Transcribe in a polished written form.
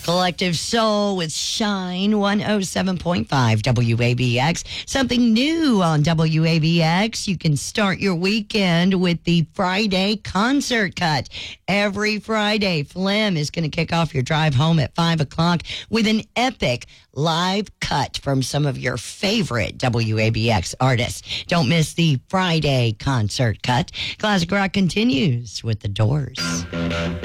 Collective Soul with Shine 107.5 WABX. Something new on WABX. You can start your weekend with the Friday concert cut. Every Friday, Phlegm is going to kick off your drive home at 5 o'clock with an epic live cut from some of your favorite WABX artists. Don't miss the Friday concert cut. Classic Rock continues with The Doors.